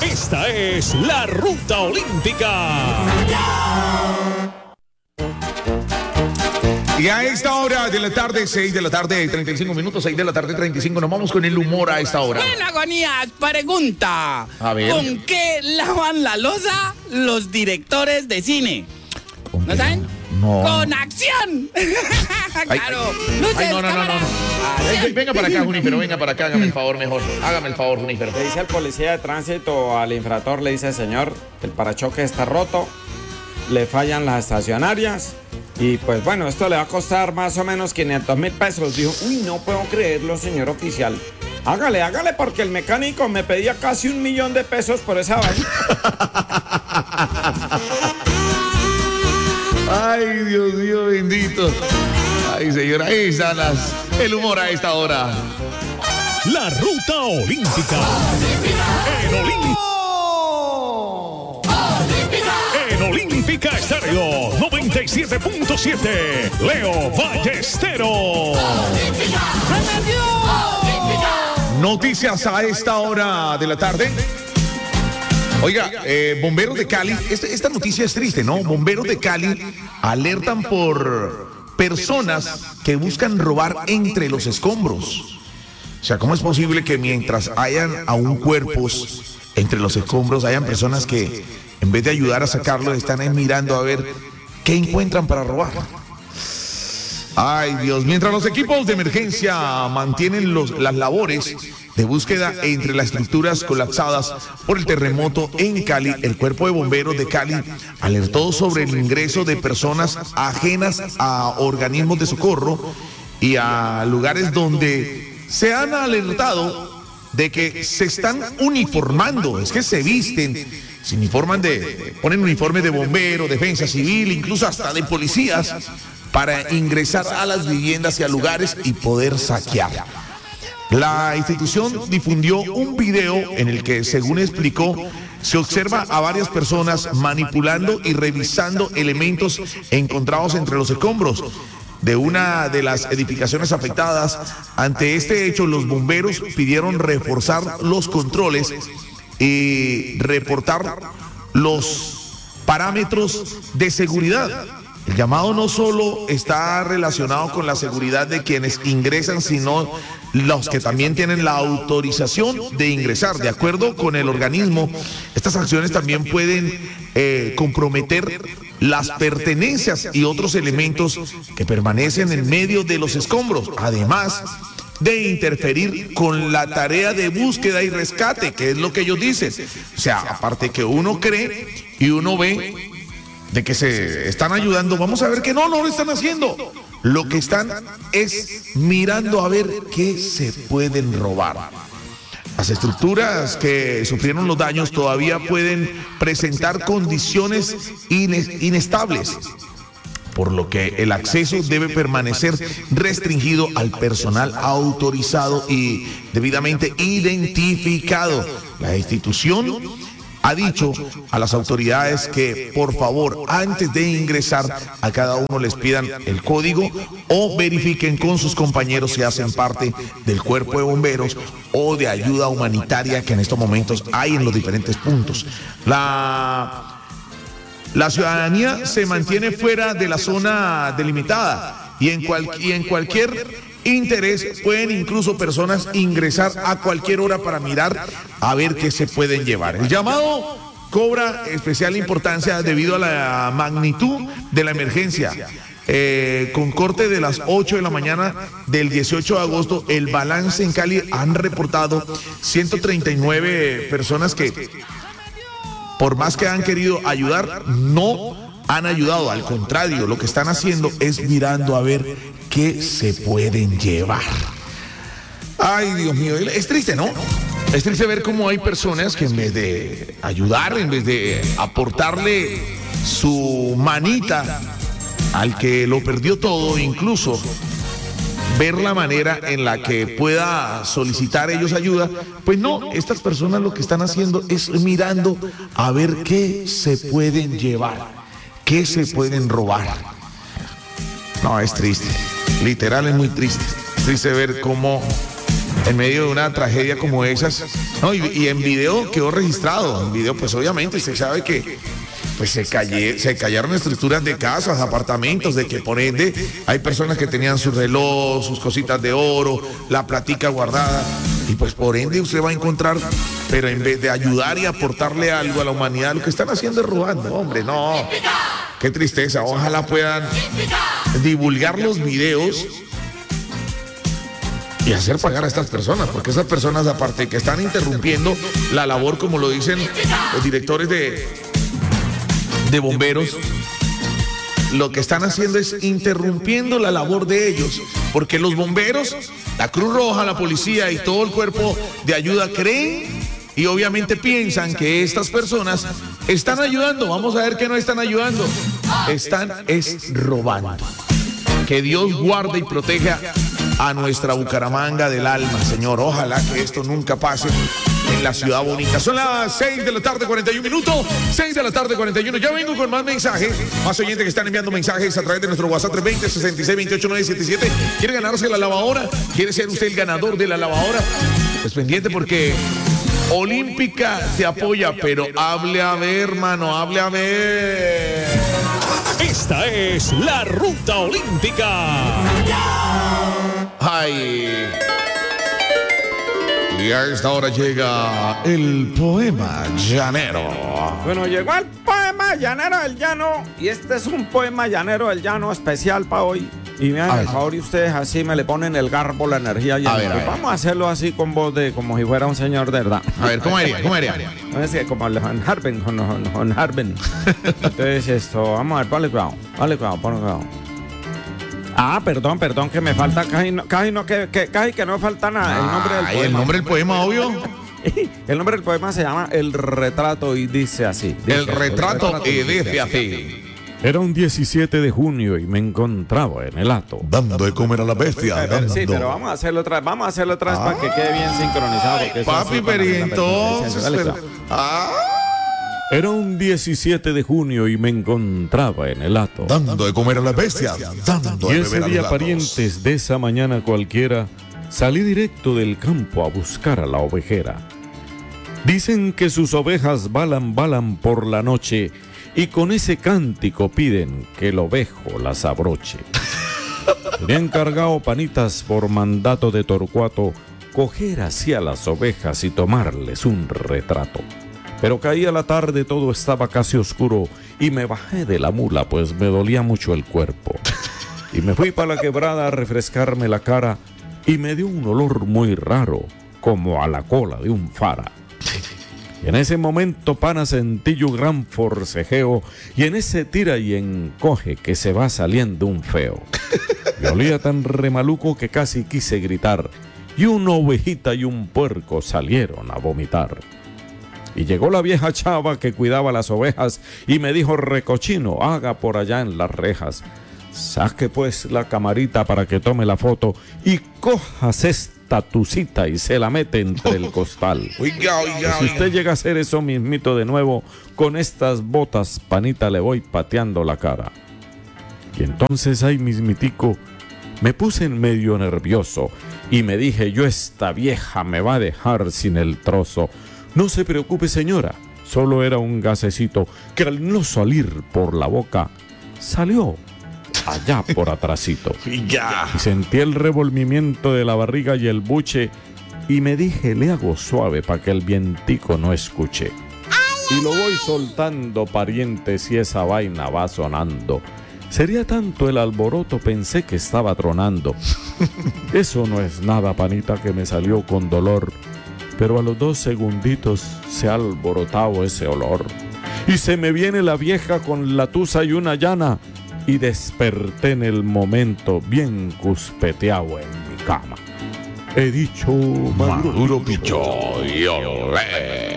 Esta es la Ruta Olímpica. Y a esta hora de la tarde, 6 de la tarde, 35 minutos, 6 de la tarde, 35, nos vamos con el humor a esta hora. Bueno, Agonías, pregunta. A ver. ¿Con qué lavan la loza los directores de cine? ¿No saben? No. ¡Con acción! Claro. Luces, No. cámara. Venga para acá, Junípero, venga para acá, hágame el favor mejor. Hágame el favor, Junípero. Le dice al policía de tránsito, al infractor, le dice: señor, el parachoque está roto, le fallan las estacionarias y pues bueno, esto le va a costar más o menos 500,000 pesos. Dijo: uy, no puedo creerlo, señor oficial. Hágale porque el mecánico me pedía casi 1,000,000 de pesos por esa vaina. Ay, Dios mío, bendito. Ay, señora, ahí están el humor a esta hora. La Ruta Olímpica. En Olímpica Estéreo 97.7. Leo Ballesteros. Noticias a esta hora de la tarde. Oiga, bomberos de Cali, esta noticia es triste, ¿no? Bomberos de Cali alertan por personas que buscan robar entre los escombros. O sea, ¿cómo es posible que mientras hayan aún cuerpos entre los escombros, hayan personas que en vez de ayudar a sacarlo están ahí mirando a ver qué encuentran para robar? Ay, Dios, mientras los equipos de emergencia mantienen las labores de búsqueda entre las estructuras colapsadas por el terremoto en Cali, el Cuerpo de Bomberos de Cali alertó sobre el ingreso de personas ajenas a organismos de socorro y a lugares donde se han alertado de que se están uniformando, es que se visten, se uniforman ponen uniformes de bombero, defensa civil, incluso hasta de policías, para ingresar a las viviendas y a lugares y poder saquear. La institución difundió un video en el que, según explicó, se observa a varias personas manipulando y revisando elementos encontrados entre los escombros de una de las edificaciones afectadas. Ante este hecho, los bomberos pidieron reforzar los controles y reportar los parámetros de seguridad. El llamado no solo está relacionado con la seguridad de quienes ingresan, sino los que también tienen la autorización de ingresar. De acuerdo con el organismo, estas acciones también pueden comprometer las pertenencias y otros elementos que permanecen en medio de los escombros, además de interferir con la tarea de búsqueda y rescate, que es lo que ellos dicen. O sea, aparte que uno cree y uno ve de que se están ayudando, vamos a ver que no lo están haciendo. Lo que están es mirando a ver qué se pueden robar. Las estructuras que sufrieron los daños todavía pueden presentar condiciones inestables, por lo que el acceso debe permanecer restringido al personal autorizado y debidamente identificado. La institución ha dicho a las autoridades que, por favor, antes de ingresar, a cada uno les pidan el código o verifiquen con sus compañeros si hacen parte del cuerpo de bomberos o de ayuda humanitaria que en estos momentos hay en los diferentes puntos. La ciudadanía se mantiene fuera de la zona delimitada y en cualquier interés pueden incluso personas ingresar a cualquier hora para mirar a ver qué se pueden llevar. El llamado cobra especial importancia debido a la magnitud de la emergencia. Con corte de las 8 de la mañana del 18 de agosto, el balance en Cali han reportado 139 personas que, por más que han querido ayudar, no han ayudado. Al contrario, lo que están haciendo es mirando a ver qué se pueden llevar. Ay, Dios mío, es triste, ¿no? Es triste ver cómo hay personas que en vez de ayudar, en vez de aportarle su manita al que lo perdió todo, incluso ver la manera en la que pueda solicitar ellos ayuda, pues no, estas personas lo que están haciendo es mirando a ver qué se pueden llevar, qué se pueden robar. No, es triste, literal es muy triste. Es triste ver cómo en medio de una tragedia como esas. No, y en video quedó registrado. En video, pues obviamente usted sabe que pues se cayeron estructuras de casas, apartamentos, de que por ende hay personas que tenían su reloj, sus cositas de oro, la platica guardada. Y pues por ende usted va a encontrar, pero en vez de ayudar y aportarle algo a la humanidad, lo que están haciendo es robando. Hombre, no. Qué tristeza. Ojalá puedan divulgar los videos y hacer pagar a estas personas, porque esas personas, aparte que están interrumpiendo la labor, como lo dicen los directores de bomberos, lo que están haciendo es interrumpiendo la labor de ellos, porque los bomberos, la Cruz Roja, la policía y todo el cuerpo de ayuda creen y obviamente piensan que estas personas están ayudando. Vamos a ver que no están ayudando, están robando. Que Dios guarde y proteja a nuestra Bucaramanga del alma, Señor. Ojalá que esto nunca pase en la ciudad bonita. Son las 6 de la tarde, 41 minutos. 6 de la tarde, 41. Ya vengo con más mensajes. Más oyentes que están enviando mensajes a través de nuestro WhatsApp 320-6628-977. ¿Quiere ganarse la lavadora? ¿Quiere ser usted el ganador de la lavadora? Pues pendiente, porque Olímpica te apoya, pero hable a ver, hermano, hable a ver. Esta es la Ruta Olímpica. Ay. Y a esta hora llega el poema llanero. Bueno, llegó el poema llanero del llano. Y este es un poema llanero del llano especial para hoy. Y me hagan el favor y ustedes así me le ponen el garbo, la energía. Y vamos a hacerlo así con voz de como si fuera un señor de verdad. A ver, ¿cómo haría? No es que como el Harben. Entonces esto, vamos a ver, ponle cuidado, ponle cuidado. Perdón, que me falta casi que no falta nada. El nombre del poema. El nombre del poema, obvio. El nombre del poema se llama El Retrato y dice así. El retrato y dice así. Era un 17 de junio y me encontraba en el hato, dando de comer a la bestia. Sí, pero vamos a hacerlo otra vez para que quede bien sincronizado. Papi, pero entonces. Era un 17 de junio y me encontraba en el hato, dando de comer a las bestias. Y ese día, parientes, de esa mañana cualquiera, salí directo del campo a buscar a la ovejera. Dicen que sus ovejas balan por la noche, y con ese cántico piden que el ovejo las abroche. Tenía encargado, panitas, por mandato de Torcuato, coger así a las ovejas y tomarles un retrato. Pero caía la tarde, todo estaba casi oscuro, y me bajé de la mula, pues me dolía mucho el cuerpo. Y me fui para la quebrada a refrescarme la cara, y me dio un olor muy raro, como a la cola de un fara. Y en ese momento, pana, sentí yo gran forcejeo, y en ese tira y encoge que se va saliendo un feo. Me olía tan remaluco que casi quise gritar, y una ovejita y un puerco salieron a vomitar. Y llegó la vieja chava que cuidaba las ovejas y me dijo: recochino, haga por allá en las rejas, saque pues la camarita para que tome la foto y cojas esta tucita y se la mete entre el costal. Oiga. Si usted llega a hacer eso mismito de nuevo, con estas botas, panita, le voy pateando la cara. Y entonces, ahí mismitico, me puse en medio nervioso y me dije yo: esta vieja me va a dejar sin el trozo. No se preocupe, señora, solo era un gasecito que al no salir por la boca, salió allá por atrasito. Y sentí el revolvimiento de la barriga y el buche, y me dije: le hago suave para que el vientico no escuche. Y lo voy soltando, parientes, y esa vaina va sonando. Sería tanto el alboroto, pensé que estaba tronando. Eso no es nada, panita, que me salió con dolor. Pero a los 2 segunditos se ha alborotado ese olor. Y se me viene la vieja con la tusa y una llana. Y desperté en el momento bien cuspeteado en mi cama. He dicho: Maduro pichó y olé.